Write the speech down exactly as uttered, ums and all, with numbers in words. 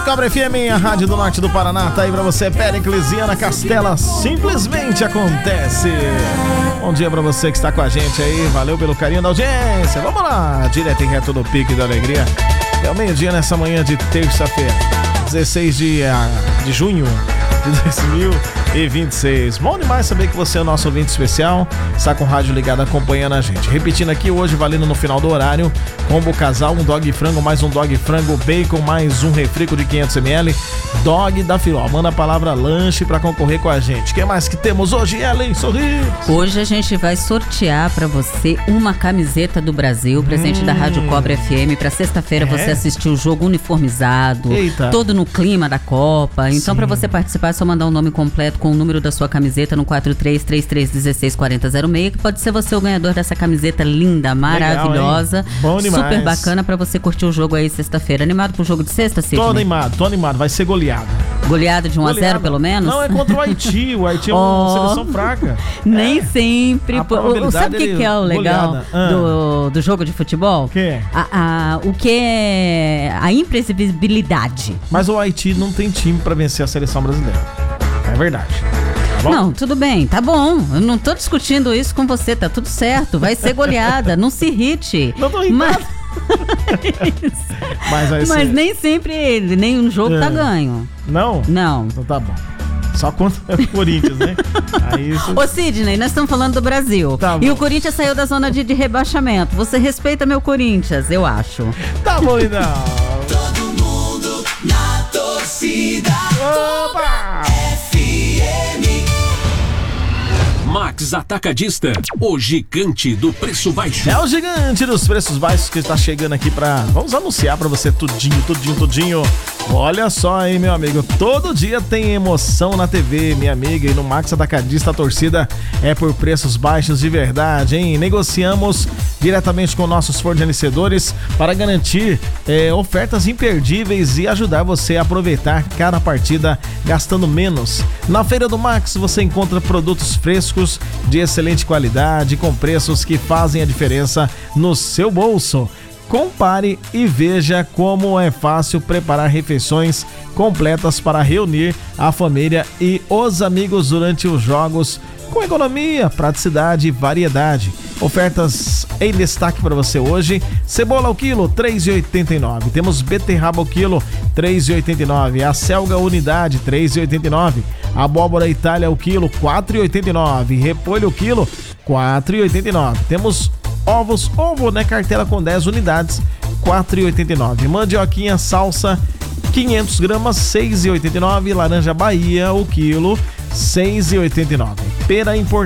Cobra F M, a rádio do norte do Paraná, tá aí pra você, Periclesiana Castela, simplesmente acontece. Bom dia pra você que está com a gente aí, valeu pelo carinho da audiência. Vamos lá, direto e reto do Pique da Alegria. É o meio-dia nessa manhã de terça-feira, dezesseis de, de junho de dois mil e vinte e seis. Bom demais saber que você é o nosso ouvinte especial, está com o rádio ligado acompanhando a gente. Repetindo aqui, hoje valendo no final do horário, combo casal, um dog frango, mais um dog frango, bacon, mais um refrico de quinhentos mililitros, dog da Filó. Manda a palavra lanche pra concorrer com a gente. O que mais que temos hoje, Ellen? Sorri! Hoje a gente vai sortear pra você uma camiseta do Brasil, presente hum. da Rádio Cobra F M, pra sexta-feira é? você assistir o jogo uniformizado, Eita. todo no clima da Copa. Então, Sim. pra você participar, é só mandar o um nome completo com o número da sua camiseta no quatro três três três um seis quatro zero zero seis, que pode ser você o ganhador dessa camiseta linda, maravilhosa. Legal, bom demais. Super bacana pra você curtir o jogo aí sexta-feira. Animado pro jogo de sexta, Sidney? Tô animado, tô animado. Vai ser goleada. Goleada de um a zero pelo menos? Não, é contra o Haiti. O Haiti é uma oh, seleção fraca. Nem é. sempre. O, sabe o que, que é o legal ah. do, do jogo de futebol? O que? A, a, o que é a imprevisibilidade. Mas o Haiti não tem time pra vencer a seleção brasileira. É verdade. Tá não, tudo bem, tá bom. Eu não tô discutindo isso com você, tá tudo certo. Vai ser goleada, não se irrite. Não tô irritado. Mas... Mas, vai Mas ser... nem sempre ele, nem um jogo é. tá ganho. Não? Não. Então tá bom. Só contra o Corinthians, né? Aí isso... Ô Sidney, nós estamos falando do Brasil. Tá e o Corinthians saiu da zona de, de rebaixamento. Você respeita meu Corinthians, eu acho. Tá bom, então. Todo mundo na torcida. Opa! F M. Max Atacadista, o gigante do preço baixo. É o gigante dos preços baixos que está chegando aqui pra... Vamos anunciar pra você tudinho, tudinho, tudinho. Olha só aí, meu amigo, todo dia tem emoção na T V, minha amiga, e no Max Atacadista a torcida é por preços baixos de verdade, hein? Negociamos diretamente com nossos fornecedores para garantir é, ofertas imperdíveis e ajudar você a aproveitar cada partida gastando menos. Na Feira do Max você encontra produtos frescos de excelente qualidade com preços que fazem a diferença no seu bolso. Compare e veja como é fácil preparar refeições completas para reunir a família e os amigos durante os jogos com economia, praticidade e variedade. Ofertas em destaque para você hoje: cebola ao quilo, três reais e oitenta e nove centavos. Temos beterraba ao quilo, três reais e oitenta e nove centavos. A selga unidade, três reais e oitenta e nove centavos. Abóbora Itália ao quilo, quatro reais e oitenta e nove centavos. Repolho ao quilo, quatro reais e oitenta e nove centavos. Temos ovos, ovo, né? Cartela com dez unidades, quatro reais e oitenta e nove centavos. Mandioquinha salsa, quinhentas gramas, seis reais e oitenta e nove centavos. Laranja Bahia, o quilo, seis reais e oitenta e nove centavos. Pera importada